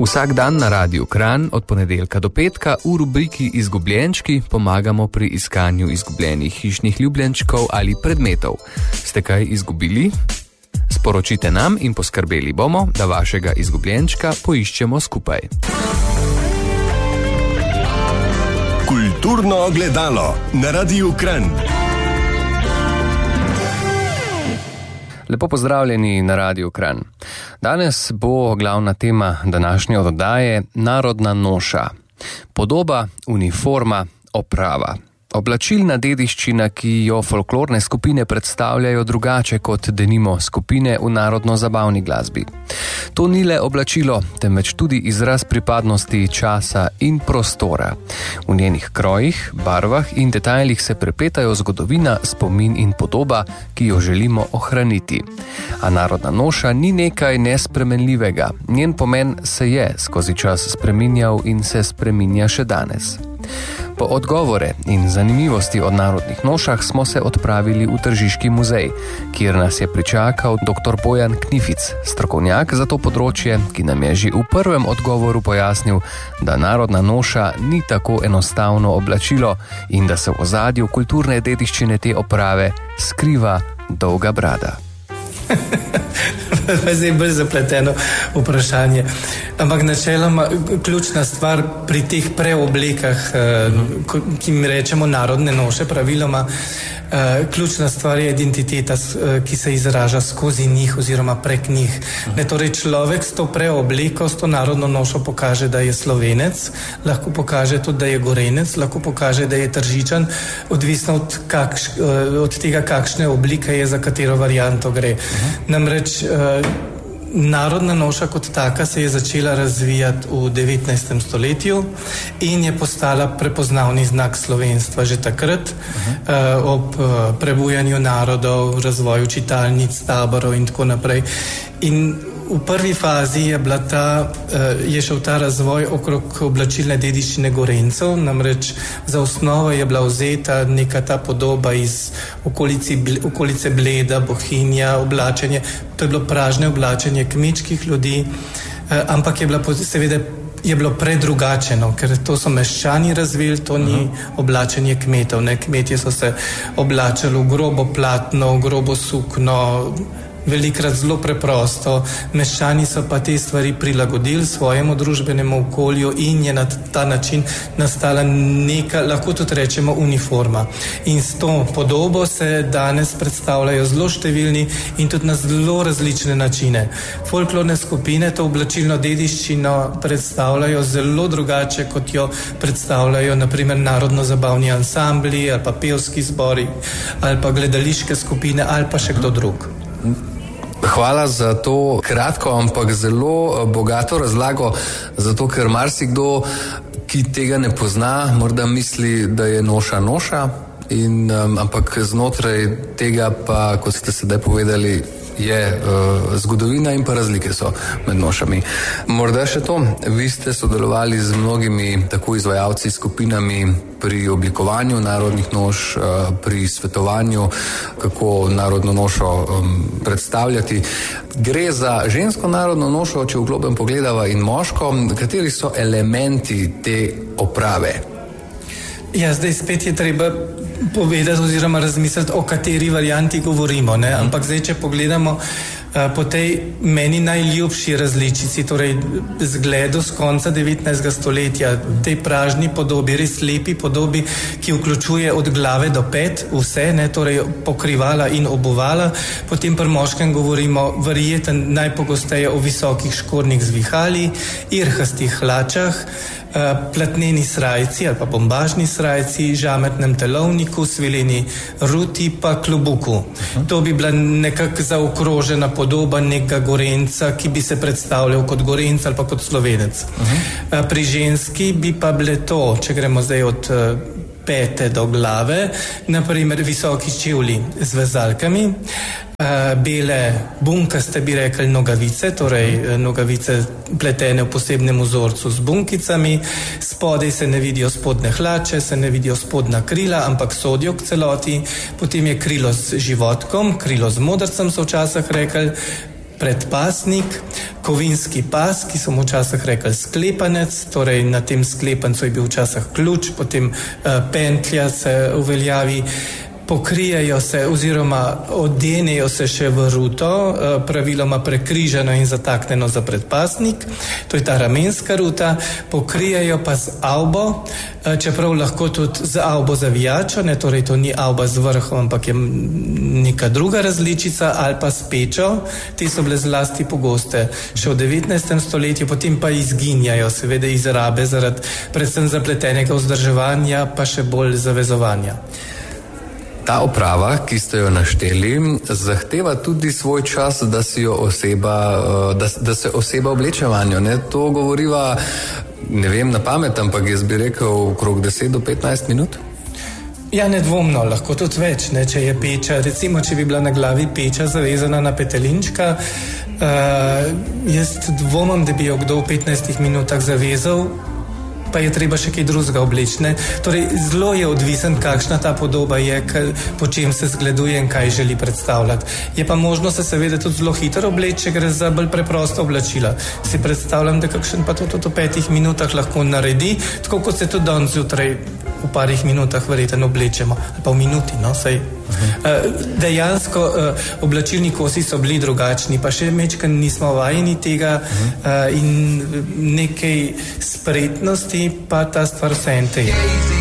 Vsak dan na Radiu Kranj od ponedeljka do petka v rubriki Izgubljenčki pomagamo pri iskanju izgubljenih hišnih ljubljenčkov ali predmetov. Ste kaj izgubili? Sporočite nam in poskrbeli bomo, da vašega izgubljenčka poiščemo skupaj. Kulturno ogledalo na Radiu Kranj. Lepo pozdravljeni na Radiu Kranj. Danes bo glavna tema današnje oddaje narodna noša. Podoba, uniforma, oprava. Oblačilna dediščina, ki jo folklorne skupine predstavljajo drugače kot denimo skupine v narodno-zabavni glasbi. To ni le oblačilo, temveč tudi izraz pripadnosti časa in prostora. V njenih krojih, barvah in detajlih se prepletajo zgodovina, spomin in podoba, ki jo želimo ohraniti. A narodna noša ni nekaj nespremenljivega. Njen pomen se je skozi čas spreminjal in se spreminja še danes. Po odgovore in zanimivosti o narodnih nošah smo se odpravili v Tržiški muzej, kjer nas je pričakal dr. Bojan Knific, strokovnjak za to področje, ki nam je že v prvem odgovoru pojasnil, da narodna noša ni tako enostavno oblačilo in da se v ozadju kulturne dediščine te oprave skriva dolga brada. Zdaj je bolj zapleteno vprašanje. Ampak načeloma ključna stvar pri teh preoblekah, ki mi rečemo narodne noše praviloma, ključna stvar je identiteta, ki se izraža skozi njih oziroma prek njih. Torej človek s to preobleko, s to narodno nošo pokaže, da je Slovenec, lahko pokaže tudi, da je Gorenec, lahko pokaže, da je Tržičan, odvisno od tega, kakšne oblike je, za katero varianto gre. Namreč narodna noša kot taka se je začela razvijati v 19. stoletju in je postala prepoznavni znak slovenstva že takrat, ob prebujanju narodov, razvoju čitalnic, taborov in tako naprej. In v prvi fazi je šel ta razvoj okrog oblačilne dediščine Gorencev, namreč za osnovo je bila vzeta neka ta podoba iz okolice Bleda, Bohinja, oblačenje, to je bilo pražne oblačenje kmečkih ljudi, ampak je bilo predrugačeno, ker to so meščani razvili, to ni oblačenje kmetov. Kmetje so se oblačali v grobo platno, v grobo sukno, velikrat zelo preprosto, meščani so pa te stvari prilagodili svojemu družbenemu okolju in je na ta način nastala neka, lahko tudi rečemo, uniforma. In s to podobo se danes predstavljajo zelo številni in tudi na zelo različne načine. Folklorne skupine to oblačilno dediščino predstavljajo zelo drugače, kot jo predstavljajo naprimer narodno-zabavni ansambli ali pa pevski zbori ali pa gledališke skupine ali pa še kdo drug. Hvala za to kratko, ampak zelo bogato razlago, zato ker marsikdo, ki tega ne pozna, morda misli, da je noša, ampak znotraj tega pa, kot ste sedaj povedali, je zgodovina in pa razlike so med nošami. Morda še to, vi ste sodelovali z mnogimi tako izvajalci, skupinami pri oblikovanju narodnih noš, pri svetovanju, kako narodno nošo predstavljati. Gre za žensko narodno nošo, če v globem pogledava, in moško. Kateri so elementi te oprave? Ja, zdaj spet je treba povedati oziroma razmisliti, o kateri varianti govorimo, ne? Ampak zdaj, če pogledamo po tej meni najljubši različici, torej zgledu z konca 19. stoletja, tej pražni podobi, res lepi podobi, ki vključuje od glave do pet vse, ne? Torej pokrivala in obuvala. Potem pri moškem govorimo verjetno najpogosteje o visokih škornjih z vihali, irhastih hlačah, platneni srajci ali pa bombažni srajci, žametnem telovniku, svileni ruti pa klobuku. To bi bila nekako zaokrožena podoba nekega Gorenca, ki bi se predstavljal kot Gorenc ali pa kot Slovenec. Pri ženski bi pa bile to, če gremo zdaj od pete do glave, naprimer visoki čevlji z vezalkami, bele bunkaste, bi rekli, nogavice, torej nogavice pletene v posebnem vzorcu z bunkicami, spodaj se ne vidijo spodne hlače, se ne vidijo spodna krila, ampak sodijo k celoti, potem je krilo z životkom, krilo z modrcem so včasih rekli, predpasnik, kovinski pas, ki so mu včasih rekli sklepanec, torej na tem sklepancu je bil včasih ključ, potem pentlja se uveljavi, pokrijejo se oziroma odenejo se še v ruto, praviloma prekriženo in zataknjeno za predpasnik, to je ta ramenska ruta, pokrijejo pa z avbo, čeprav lahko tudi z avbo zavijačo, ne, torej to ni avba z vrhom, ampak je neka druga različica, ali pa s pečo, te so bile zlasti pogoste še v 19. stoletju, potem pa izginjajo, seveda iz rabe, zaradi predvsem zapletenega vzdrževanja, pa še bolj zavezovanja. Ta oprava, ki ste jo našteli, zahteva tudi svoj čas, da se oseba obleče vanjo. Ne? To govoriva, ne vem na pamet, ampak jaz bi rekel okrog 10 do 15 minut. Ja, nedvomno, lahko tudi več, ne, če je peča, recimo, če bi bila na glavi peča zavezana na petelinčka, jaz dvomim, da bi jo kdo v 15 minutah zavezal, pa je treba še kaj drugega obleči. Torej, zelo je odvisen, kakšna ta podoba je, po čem se zgleduje in kaj želi predstavljati. Je pa možno se seveda tudi zelo hitro obleči, če gre za bolj preprosta oblačila. Si predstavljam, da kakšen pa to tudi v 5 minutah lahko naredi, tako kot se tudi danes zjutraj v parih minutah verjetno oblečemo, ali pa v minuti, no, saj. Dejansko oblačilni kosi so bili drugačni, pa še mečken nismo vajeni tega in nekaj spretnosti pa ta stvar vse en tej.